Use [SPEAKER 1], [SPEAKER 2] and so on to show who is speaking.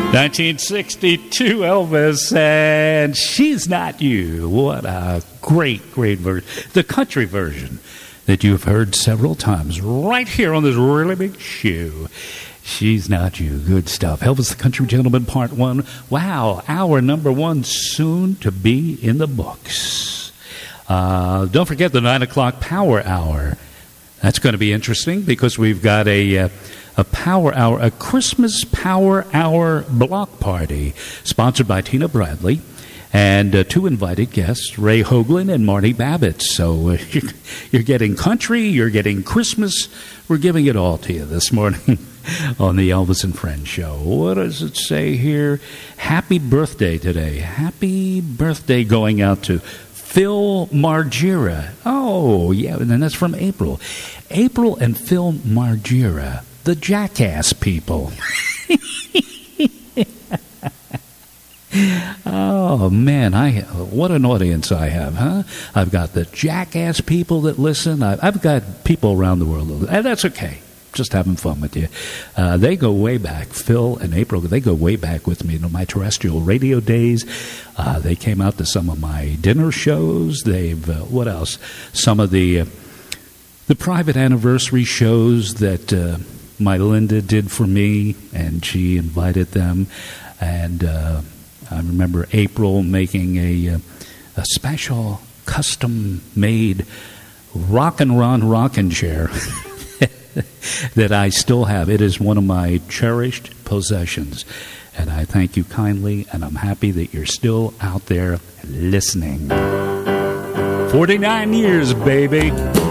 [SPEAKER 1] 1962 Elvis and She's Not You. What a great version. The country version that you've heard several times right here on this really big show. She's Not You. Good stuff. Elvis the Country Gentleman, Part 1. Wow, hour number 1 soon to be in the books. Don't forget the 9 o'clock Power Hour. That's going to be interesting because we've got a Power Hour, a Christmas Power Hour block party sponsored by Tina Bradley and 2 invited guests, Ray Hoagland and Marty Babbitt. So you're getting country, you're getting Christmas. We're giving it all to you this morning on the Elvis and Friends show. What does it say here? Happy birthday today. Happy birthday going out to Phil Margira. Oh, yeah, and then that's from April. April and Phil Margira. The Jackass people. Oh, man, what an audience I have, huh? I've got the Jackass people that listen. I've got people around the world. And that's okay. Just having fun with you. They go way back. Phil and April, they go way back with me to my terrestrial radio days. They came out to some of my dinner shows. They've, what else? Some of the private anniversary shows that my Linda did for me, and she invited them. And I remember April making a special custom-made Rockin' Ron rocking chair that I still have. It is one of my cherished possessions. And I thank you kindly, and I'm happy that you're still out there listening. 49 years, baby.